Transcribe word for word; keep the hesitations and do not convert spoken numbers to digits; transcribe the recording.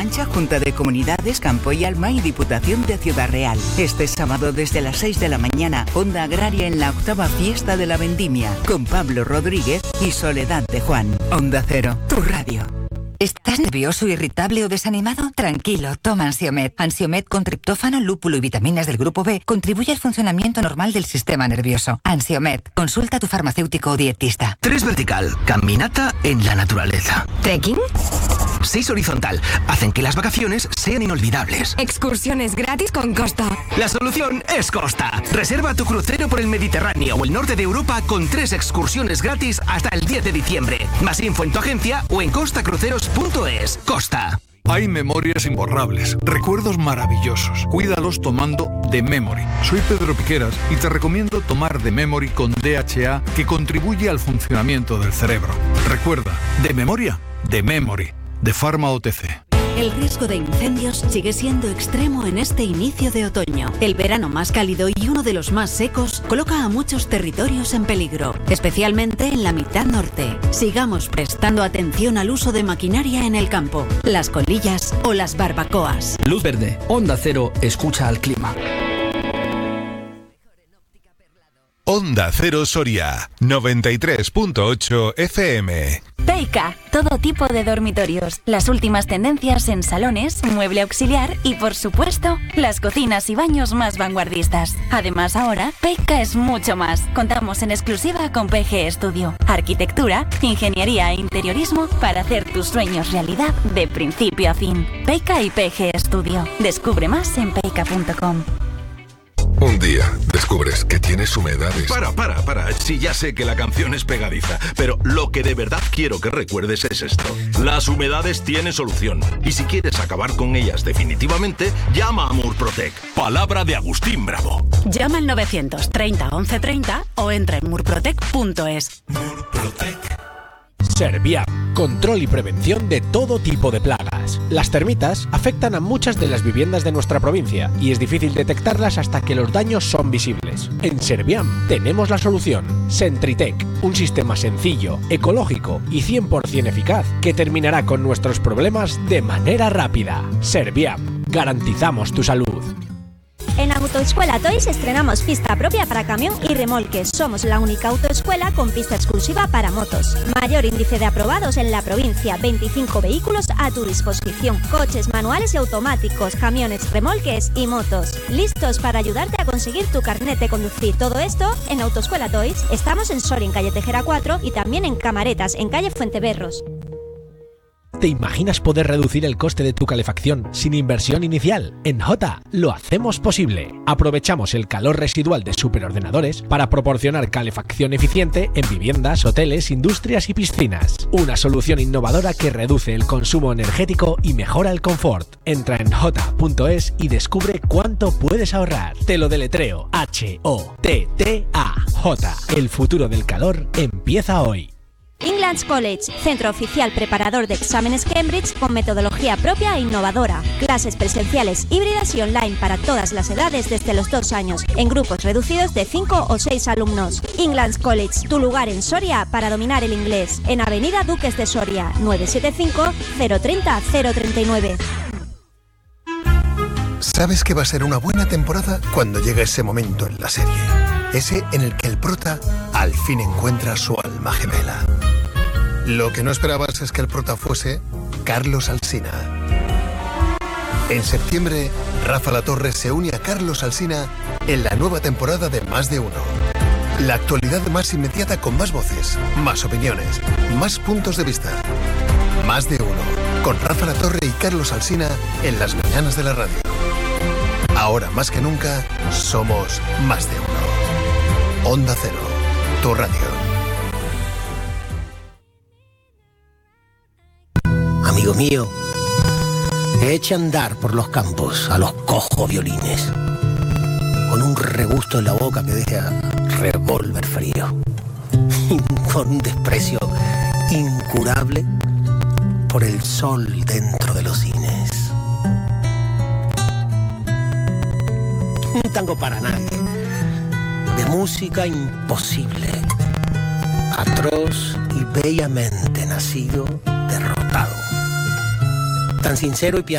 Mancha, Junta de Comunidades, Campo y Alma y Diputación de Ciudad Real. Este sábado desde las seis de la mañana, Onda Agraria en la octava fiesta de la vendimia, con Pablo Rodríguez y Soledad de Juan. Onda Cero, tu radio. ¿Estás nervioso, irritable o desanimado? Tranquilo, toma Ansiomed. Ansiomed con triptófano, lúpulo y vitaminas del grupo B contribuye al funcionamiento normal del sistema nervioso. Ansiomed, consulta a tu farmacéutico o dietista. Tres vertical, caminata en la naturaleza. ¿Trekking? Seis horizontal, hacen que las vacaciones sean inolvidables. Excursiones gratis con Costa. La solución es Costa. Reserva tu crucero por el Mediterráneo o el norte de Europa con tres excursiones gratis hasta el diez de diciembre. Más info en tu agencia o en costa cruceros punto es. Costa. Hay memorias imborrables, recuerdos maravillosos. Cuídalos tomando The Memory. Soy Pedro Piqueras y te recomiendo tomar The Memory con D H A, que contribuye al funcionamiento del cerebro. Recuerda, de memoria, The Memory, de Pharma O T C. El riesgo de incendios sigue siendo extremo en este inicio de otoño. El verano más cálido y uno de los más secos coloca a muchos territorios en peligro, especialmente en la mitad norte. Sigamos prestando atención al uso de maquinaria en el campo, las colillas o las barbacoas. Luz verde, Onda Cero, escucha al clima. Onda Cero Soria, noventa y tres punto ocho F M. Peica, todo tipo de dormitorios, las últimas tendencias en salones, mueble auxiliar y, por supuesto, las cocinas y baños más vanguardistas. Además, ahora, Peica es mucho más. Contamos en exclusiva con P G Studio. Arquitectura, ingeniería e interiorismo para hacer tus sueños realidad de principio a fin. Peica y P G Studio. Descubre más en peica punto com. Un día descubres que tienes humedades. Para, para, para. Sí, ya sé que la canción es pegadiza, pero lo que de verdad quiero que recuerdes es esto. Las humedades tienen solución. Y si quieres acabar con ellas definitivamente, llama a Murprotec. Palabra de Agustín Bravo. Llama al novecientos treinta once treinta o entra en murprotec punto es. Murprotec. Serviam, control y prevención de todo tipo de plagas. Las termitas afectan a muchas de las viviendas de nuestra provincia y es difícil detectarlas hasta que los daños son visibles. En Serviam tenemos la solución. Sentritec, un sistema sencillo, ecológico y cien por ciento eficaz que terminará con nuestros problemas de manera rápida. Serviam, garantizamos tu salud. En Autoescuela Toys estrenamos pista propia para camión y remolque. Somos la única autoescuela con pista exclusiva para motos. Mayor índice de aprobados en la provincia. veinticinco vehículos a tu disposición. Coches manuales y automáticos, camiones, remolques y motos. Listos para ayudarte a conseguir tu carnet de conducir. Todo esto en Autoescuela Toys. Estamos en Soria, en calle Tejera cuatro y también en Camaretas, en calle Fuenteberros. ¿Te imaginas poder reducir el coste de tu calefacción sin inversión inicial? En Jota lo hacemos posible. Aprovechamos el calor residual de superordenadores para proporcionar calefacción eficiente en viviendas, hoteles, industrias y piscinas. Una solución innovadora que reduce el consumo energético y mejora el confort. Entra en jota punto es y descubre cuánto puedes ahorrar. Te lo deletreo. H O T T A. J. El futuro del calor empieza hoy. England's College, centro oficial preparador de exámenes Cambridge con metodología propia e innovadora. Clases presenciales, híbridas y online para todas las edades desde los dos años, en grupos reducidos de cinco o seis alumnos. England's College, tu lugar en Soria para dominar el inglés. En Avenida Duques de Soria, nueve siete cinco, cero tres cero, cero tres nueve. Sabes que va a ser una buena temporada cuando llega ese momento en la serie. Ese en el que el prota al fin encuentra su alma gemela. Lo que no esperabas es que el prota fuese Carlos Alsina. En septiembre, Rafa Latorre se une a Carlos Alsina en la nueva temporada de Más de Uno. La actualidad más inmediata con más voces, más opiniones, más puntos de vista. Más de Uno, con Rafa Latorre y Carlos Alsina en las mañanas de la radio. Ahora más que nunca, somos Más de Uno. Onda Cero, tu radio. Amigo mío, echa a andar por los campos a los cojos violines, con un regusto en la boca que deja revólver frío, y con un desprecio incurable por el sol dentro de los cines. Un tango para nadie, de música imposible, atroz y bellamente nacido, derrotado. Tan sincero y piadoso